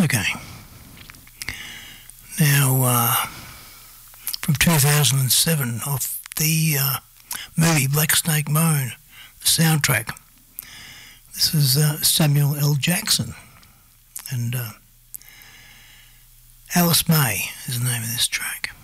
Okay. Now, from 2007, off the movie Black Snake Moan, the soundtrack. This is Samuel L. Jackson, and Alice May is the name of this track.